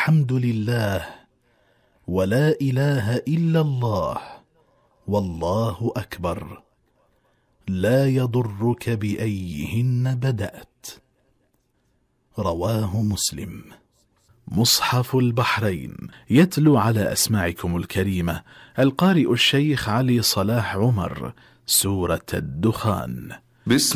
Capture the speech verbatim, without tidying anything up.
والحمد لله ولا إله إلا الله والله أكبر، لا يضرك بأيهن بدأت. رواه مسلم. مصحف البحرين يتلو على أسماعكم الكريمة القارئ الشيخ علي صلاح عمر سورة الدخان. بسم